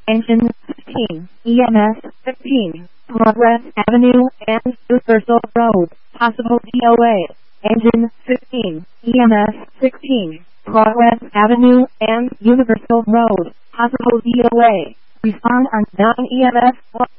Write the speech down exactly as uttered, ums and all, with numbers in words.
Engine fifteen, E M S fifteen, Progress Avenue and Universal Road, possible D O A. Engine fifteen, E M S sixteen, Progress Avenue and Universal Road, possible D O A. Respond on non E M S